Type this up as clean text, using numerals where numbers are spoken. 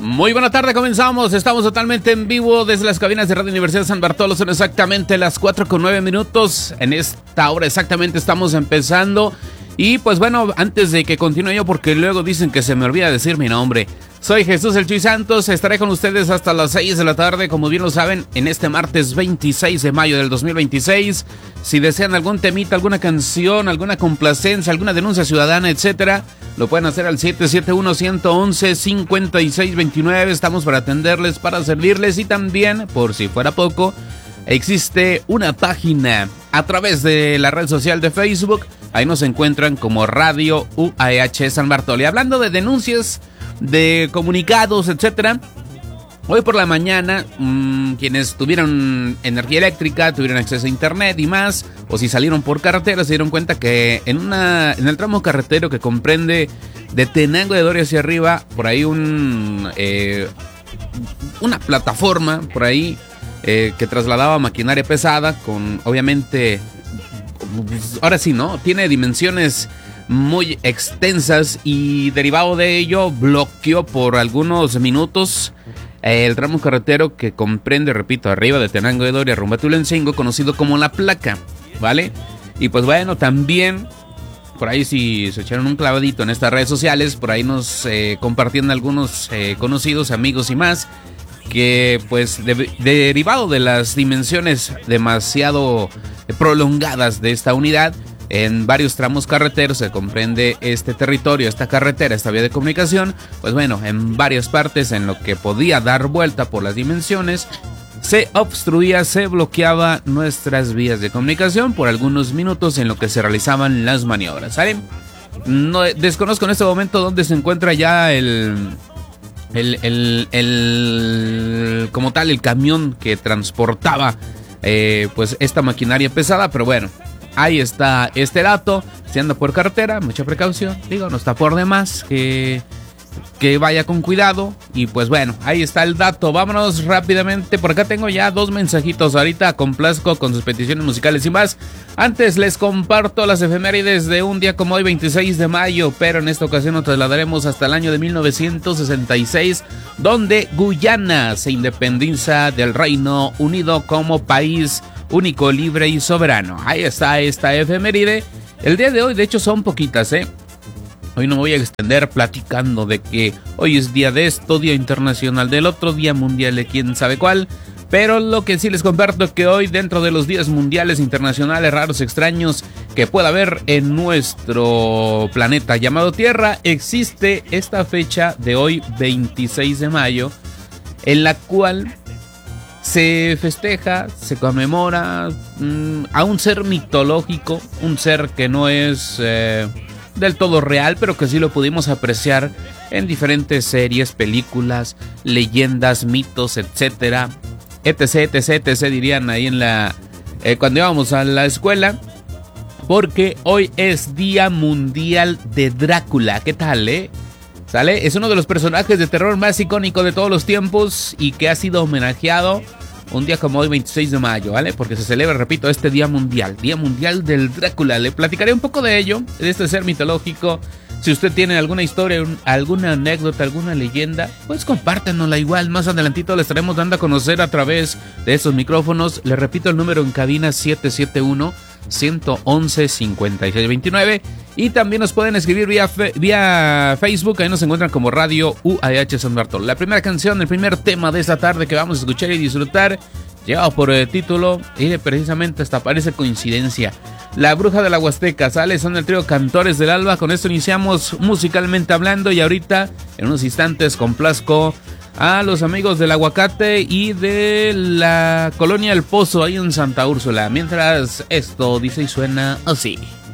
Muy buena tarde, comenzamos. Estamos totalmente en vivo desde las cabinas de Radio Universidad San Bartolo. Son exactamente las 4:09. En esta hora exactamente estamos empezando. Y pues bueno, antes de que continúe yo, porque luego dicen que se me olvida decir mi nombre. Soy Jesús el Chuy Santos, estaré con ustedes hasta las 6 de la tarde, como bien lo saben, en este martes 26 de mayo del 2026. Si desean algún temita, alguna canción, alguna complacencia, alguna denuncia ciudadana, etcétera, lo pueden hacer al 771-111-5629. Estamos para atenderles, para servirles, y también, por si fuera poco, existe una página a través de la red social de Facebook. Ahí nos encuentran como Radio UAH San Bartolo. Y hablando de denuncias, de comunicados, etcétera, hoy por la mañana, quienes tuvieron energía eléctrica, tuvieron acceso a internet y más, o si salieron por carretera, se dieron cuenta que en el tramo carretero que comprende de Tenango de Doria hacia arriba, por ahí una plataforma por ahí que trasladaba maquinaria pesada con, obviamente, ahora sí, ¿no? Tiene dimensiones muy extensas y derivado de ello bloqueó por algunos minutos el tramo carretero que comprende, repito, arriba de Tenango de Doria rumbo a Tulancingo, conocido como La Placa, ¿vale? Y pues bueno, también por ahí, si se echaron un clavadito en estas redes sociales, por ahí nos compartían algunos conocidos, amigos y más, que pues derivado de las dimensiones demasiado prolongadas de esta unidad, en varios tramos carreteros se comprende este territorio, esta carretera, esta vía de comunicación. Pues bueno, en varias partes en lo que podía dar vuelta por las dimensiones, se obstruía, se bloqueaba nuestras vías de comunicación por algunos minutos en lo que se realizaban las maniobras, ¿sale? No, desconozco en este momento dónde se encuentra ya como tal el camión que transportaba pues esta maquinaria pesada, pero bueno, ahí está este dato. Si anda por carretera, mucha precaución. Digo, no está por demás que vaya con cuidado. Y pues bueno, ahí está el dato. Vámonos rápidamente. Por acá tengo ya 2 mensajitos. Ahorita complazco con sus peticiones musicales y más. Antes les comparto las efemérides de un día como hoy, 26 de mayo. Pero en esta ocasión nos trasladaremos hasta el año de 1966, donde Guyana se independiza del Reino Unido como país único, libre y soberano. Ahí está esta efeméride. El día de hoy, de hecho, son poquitas, Hoy no me voy a extender platicando de que hoy es día de esto, día internacional del otro, día mundial de quién sabe cuál. Pero lo que sí les comparto es que hoy, dentro de los días mundiales, internacionales, raros, extraños que pueda haber en nuestro planeta llamado Tierra, existe esta fecha de hoy, 26 de mayo, en la cual se festeja, se conmemora a un ser mitológico, un ser que no es del todo real, pero que sí lo pudimos apreciar en diferentes series, películas, leyendas, mitos, etcétera, etc, etc, etc, dirían ahí en cuando íbamos a la escuela, porque hoy es Día Mundial de Drácula. ¿Qué tal, ¿Sale? Es uno de los personajes de terror más icónico de todos los tiempos y que ha sido homenajeado un día como hoy, 26 de mayo, ¿vale? Porque se celebra, repito, este Día Mundial del Drácula. Le platicaré un poco de ello, de este ser mitológico. Si usted tiene alguna historia, alguna anécdota, alguna leyenda, pues compártenosla igual. Más adelantito le estaremos dando a conocer a través de estos micrófonos. Le repito el número en cabina, 771-111-5629. Y también nos pueden escribir vía Facebook. Ahí nos encuentran como Radio UAH San Bartolo. La primera canción, el primer tema de esta tarde que vamos a escuchar y disfrutar, llevado por el título, y precisamente hasta parece coincidencia, La Bruja de la Huasteca. Sale, son el trío Cantores del Alba. Con esto iniciamos musicalmente hablando. Y ahorita, en unos instantes, complazco a los amigos del Aguacate y de la Colonia El Pozo, ahí en Santa Úrsula. Mientras esto dice y suena así.